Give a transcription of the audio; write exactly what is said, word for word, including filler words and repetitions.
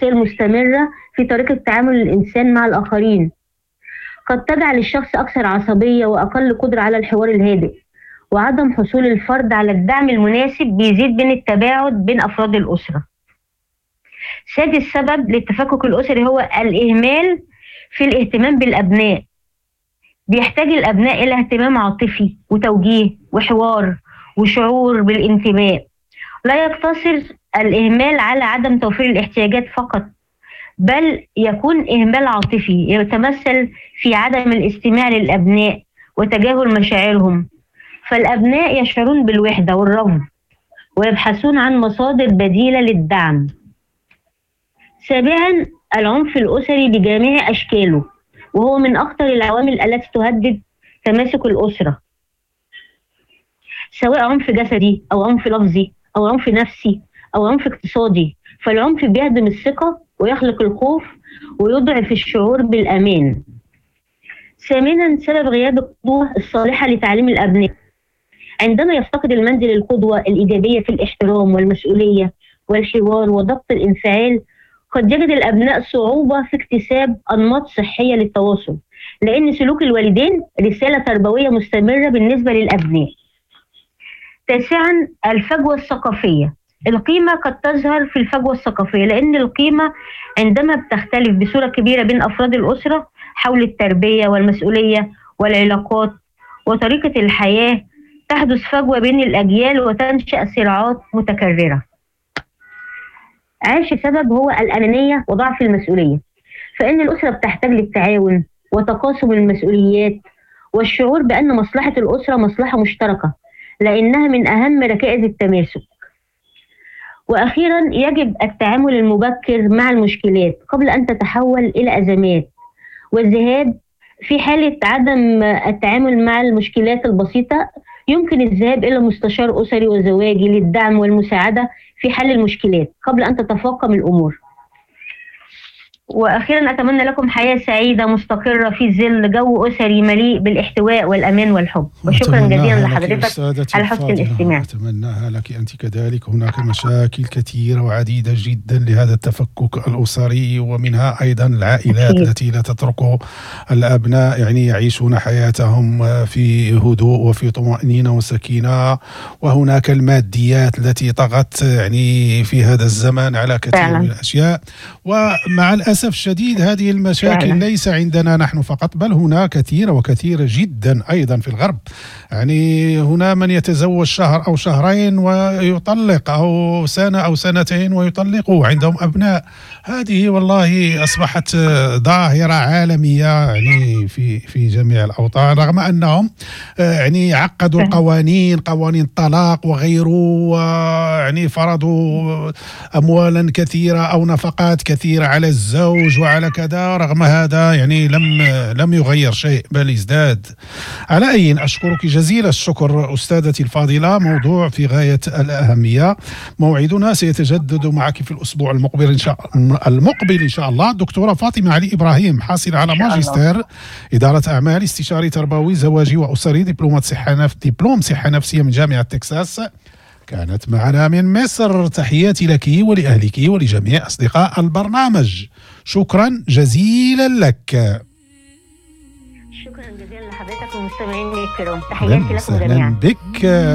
الشخصية المستمرة في طريقة تعامل الإنسان مع الآخرين، قد تجعل الشخص أكثر عصبية وأقل قدرة على الحوار الهادئ، وعدم حصول الفرد على الدعم المناسب بيزيد من التباعد بين أفراد الأسرة. سادس سبب للتفكك الأسري هو الإهمال في الاهتمام بالأبناء. بيحتاج الأبناء إلى اهتمام عاطفي وتوجيه وحوار وشعور بالانتماء. لا يقتصر الإهمال على عدم توفير الاحتياجات فقط، بل يكون إهمال عاطفي يتمثل في عدم الاستماع للأبناء وتجاهل مشاعرهم، فالأبناء يشعرون بالوحدة والرفض ويبحثون عن مصادر بديلة للدعم. سابعا، العنف الأسري بجميع أشكاله، وهو من أخطر العوامل التي تهدد تماسك الأسرة، سواء عنف جسدي أو عنف لفظي أو عنف نفسي أو عنف اقتصادي. فالعنف بيهدم الثقة ويخلق الخوف ويضعف الشعور بالأمان. ثامنا، سبب غياب القدوة الصالحة لتعليم الأبناء. عندما يفتقد المنزل القدوة الإيجابية في الاحترام والمسؤولية والحوار وضبط الانفعال، قد يجد الأبناء صعوبة في اكتساب أنماط صحية للتواصل، لأن سلوك الوالدين رسالة تربوية مستمرة بالنسبة للأبناء. تاسعا، الفجوة الثقافية. القيمة قد تظهر في الفجوة الثقافية، لأن القيمة عندما بتختلف بصورة كبيرة بين أفراد الأسرة حول التربية والمسؤولية والعلاقات وطريقة الحياة، تحدث فجوة بين الأجيال وتنشأ صراعات متكررة. عاشر سبب هو الأنانية وضعف المسؤولية، فإن الأسرة بتحتاج للتعاون وتقاسم المسؤوليات والشعور بأن مصلحة الأسرة مصلحة مشتركة، لأنها من أهم ركائز التماسك. وأخيرا، يجب التعامل المبكر مع المشكلات قبل أن تتحول إلى أزمات، والذهاب في حالة عدم التعامل مع المشكلات البسيطة يمكن الذهاب إلى مستشار أسري وزواجي للدعم والمساعدة في حل المشكلات قبل أن تتفاقم الأمور. وأخيرا، أتمنى لكم حياة سعيدة مستقرة في ظل جو أسري مليء بالاحتواء والأمان والحب. وشكرا جزيلا لحضرتك على حسن الاستماع. أتمناها لك أنت كذلك. هناك مشاكل كثيرة وعديدة جدا لهذا التفكك الأسري، ومنها أيضا العائلات أكيد. التي لا تترك الأبناء يعني يعيشون حياتهم في هدوء وفي طمأنينة وسكينة، وهناك الماديات التي طغت يعني في هذا الزمن على كثير فعلا. من الأشياء. ومع الأسف الشديد هذه المشاكل فعلا. ليس عندنا نحن فقط، بل هنا كثيرة وكثيرة جدا أيضا في الغرب. يعني هنا من يتزوج شهر أو شهرين ويطلق، أو سنة أو سنتين ويطلق وعندهم أبناء. هذه والله أصبحت ظاهرة عالمية يعني في في جميع الأوطان، رغم أنهم يعني عقدوا القوانين، قوانين الطلاق وغيره، يعني فرضوا أموالا كثيرة أو نفقات كثيرة على الزوج وعلى كذا، رغم هذا يعني لم لم يغير شيء بل ازداد. على أي، أشكرك جزيل الشكر أستاذتي الفاضلة، موضوع في غاية الأهمية. موعدنا سيتجدد معك في الأسبوع المقبل إن شاء المقبل إن شاء الله. دكتورة فاطمة علي إبراهيم، حاصلة على ماجستير إدارة أعمال، استشاري تربوي زواجي وأسري، دبلومة صحة نف... دبلوم صحة نفسية من جامعة تكساس، كانت معنا من مصر. تحياتي لك ولأهلك ولجميع أصدقاء البرنامج. شكرا جزيلا لك. شكرا جزيلا لحضرتك ومستمعين الكرام. تحياتي لكم جميعا. بك.